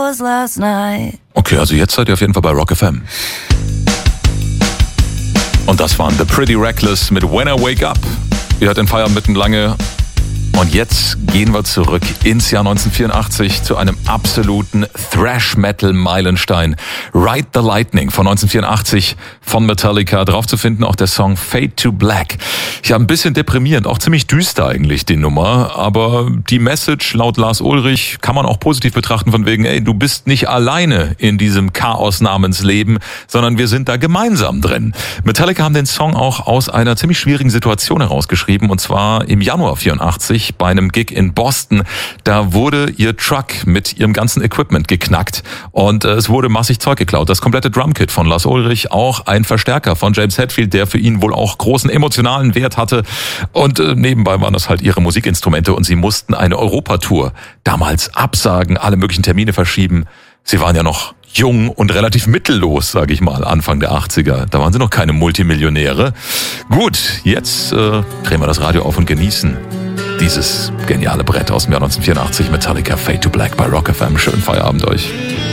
was last night. Okay, also jetzt seid ihr auf jeden Fall bei Rock FM. Und das waren The Pretty Reckless mit When I Wake Up. Ihr hört den Feierabend mitten lange. Und jetzt gehen wir zurück ins Jahr 1984 zu einem absoluten Thrash-Metal-Meilenstein. Ride the Lightning von 1984 von Metallica. Drauf zu finden auch der Song Fade to Black. Ja, ein bisschen deprimierend, auch ziemlich düster eigentlich die Nummer. Aber die Message laut Lars Ulrich kann man auch positiv betrachten von wegen, ey, du bist nicht alleine in diesem Chaos namens Leben, sondern wir sind da gemeinsam drin. Metallica haben den Song auch aus einer ziemlich schwierigen Situation herausgeschrieben, und zwar im Januar 84 bei einem Gig in Boston. Da wurde ihr Truck mit ihrem ganzen Equipment geknackt und es wurde massig Zeug geklaut. Das komplette Drumkit von Lars Ulrich, auch ein Verstärker von James Hetfield, der für ihn wohl auch großen emotionalen Wert hatte. Und nebenbei waren das halt ihre Musikinstrumente und sie mussten eine Europatour damals absagen, alle möglichen Termine verschieben. Sie waren ja noch jung und relativ mittellos, sage ich mal, Anfang der 80er. Da waren sie noch keine Multimillionäre. Gut, jetzt drehen wir das Radio auf und genießen dieses geniale Brett aus dem Jahr 1984, Metallica Fade to Black bei Rock FM. Schönen Feierabend euch.